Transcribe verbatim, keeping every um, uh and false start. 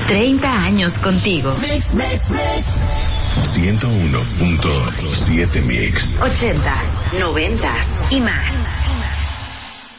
treinta años contigo. Mix, mix, mix. ciento uno punto siete Mix. ochentas, noventas y más.